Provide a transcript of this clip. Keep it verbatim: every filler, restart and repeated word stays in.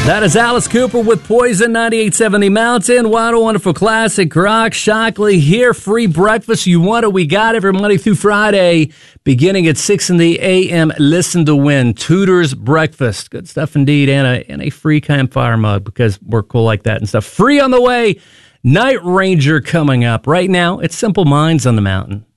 That is Alice Cooper with Poison, ninety-eight seven The Mountain. What a wonderful classic rock. Shockley here, free breakfast. You want it, we got it every Monday through Friday, beginning at six in the a m. Listen to win. Tudor's Breakfast. Good stuff indeed. And a, and a free campfire mug because we're cool like that and stuff. Free on the way. Night Ranger coming up. Right now, it's Simple Minds on the Mountain.